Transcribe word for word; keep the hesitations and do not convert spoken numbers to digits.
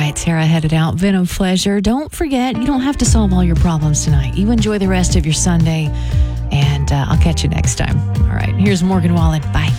right, Sarah headed out. Venom Pleasure. Don't forget, you don't have to solve all your problems tonight. You enjoy the rest of your Sunday, and uh, I'll catch you next time. All right, here's Morgan Wallen. Bye.